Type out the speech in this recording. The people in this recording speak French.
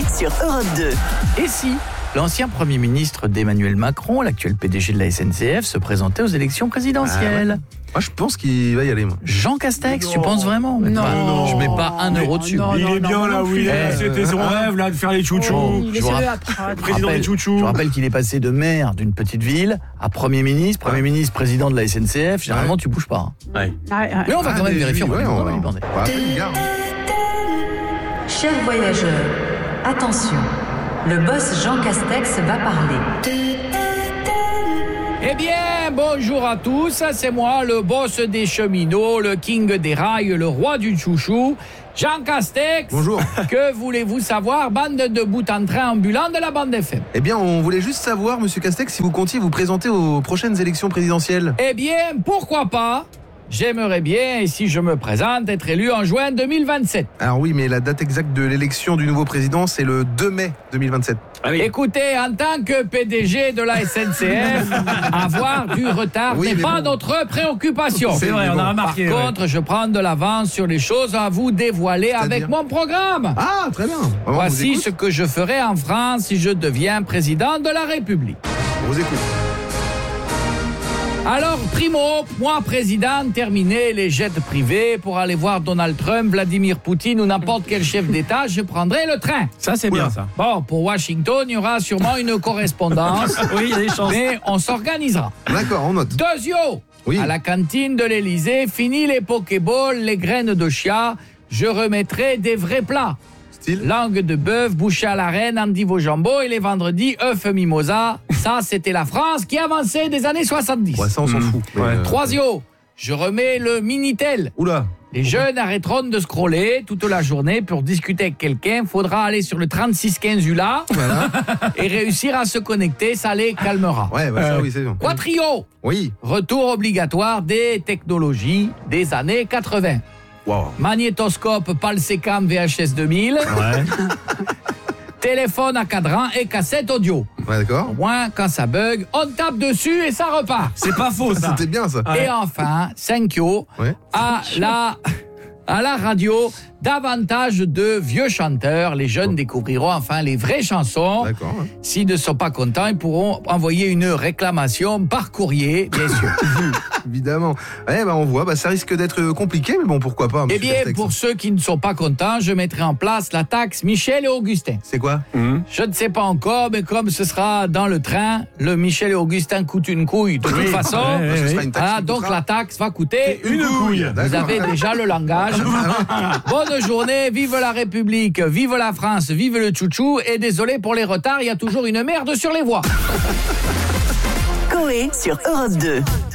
sur Europe 2. Et si l'ancien Premier ministre d'Emmanuel Macron, l'actuel PDG de la SNCF, se présentait aux élections présidentielles? Moi, je pense qu'il va y aller. Moi. Jean Castex, tu penses vraiment? Non. Je mets pas 1 euro dessus. Il est bien là où il est. C'était son rêve là de faire les chouchous. Président des chouchous. Je rappelle qu'il est passé de maire d'une petite ville à Premier ministre, président de la SNCF. Généralement, tu bouges pas. Ouais. Mais on va quand même vérifier. On va lui demander. Chers voyageurs, attention, le boss Jean Castex va parler. Eh bien, bonjour à tous, c'est moi, le boss des cheminots, le king des rails, le roi du chouchou, Jean Castex. Bonjour. Que voulez-vous savoir, bande de bout en train ambulant de la bande FM? Eh bien, on voulait juste savoir, monsieur Castex, si vous comptiez vous présenter aux prochaines élections présidentielles. Eh bien, pourquoi pas? J'aimerais bien, et si je me présente, être élu en juin 2027. Alors oui, mais la date exacte de l'élection du nouveau président, c'est le 2 mai 2027. Ah oui. Écoutez, en tant que PDG de la SNCF, avoir du retard n'est pas notre préoccupation. C'est vrai, on a remarqué. Par contre, je prends de l'avance sur les choses à vous dévoiler avec mon programme. Ah, très bien. Voici ce que je ferai en France si je deviens président de la République. On vous écoute. Alors, primo, moi, président, terminé les jets privés pour aller voir Donald Trump, Vladimir Poutine ou n'importe quel chef d'État, je prendrai le train. Ça, c'est bien, ça. Bon, pour Washington, il y aura sûrement une correspondance. Oui, il y a des chances. Mais on s'organisera. D'accord, on note. Deuxio, Oui. à la cantine de l'Élysée, fini les Pokéballs, les graines de chia, je remettrai des vrais plats. Style. Langue de bœuf, bouchée à la reine, endive au jambon et les vendredis, œufs mimosa. Ça, c'était la France qui avançait des années 70. Ouais, ça, on s'en fout. Mais, Ouais. Troisio, je remets le Minitel. Oula. Les jeunes arrêteront de scroller toute la journée pour discuter avec quelqu'un. Faudra aller sur le 3615 ULA et réussir à se connecter, ça les calmera. Ouais, bah ça, oui, c'est bon. Quatrio, Oui. retour obligatoire des technologies des années 80. Wow. Magnétoscope, Palsecam, VHS 2000, Ouais. téléphone à cadran et cassette audio. Ouais, d'accord. Au moins, quand ça bug, on tape dessus et ça repart. C'est pas faux, ça. C'était bien, ça. Et enfin, 5 Ouais. à la radio, davantage de vieux chanteurs. Les jeunes découvriront enfin les vraies chansons. D'accord. Ouais. S'ils ne sont pas contents, ils pourront envoyer une réclamation par courrier, bien sûr. Évidemment. Ouais, bah on voit, bah ça risque d'être compliqué, mais bon, pourquoi pas. Eh monsieur bien, Castex. pour ceux qui ne sont pas contents, je mettrai en place la taxe Michel et Augustin. C'est quoi? Je ne sais pas encore, mais comme ce sera dans le train, le Michel et Augustin coûtent une couille de toute façon. Ouais, Ce sera une taxe Ah, qui donc coûtera la taxe va coûter Une couille. Vous D'accord. avez déjà le langage. Bonne journée, vive la République, vive la France, vive le chouchou. Et désolé pour les retards, il y a toujours une merde sur les voies. Coé sur Europe 2.